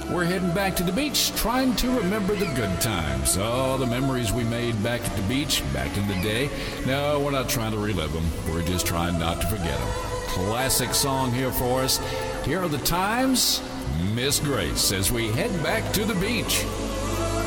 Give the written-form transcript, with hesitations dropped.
We're heading back to the beach, trying to remember the good times. Oh, the memories we made back at the beach, back in the day. No, we're not trying to relive them. We're just trying not to forget them. Classic song here for us. Here are the times, Miss Grace, as we head back to the beach.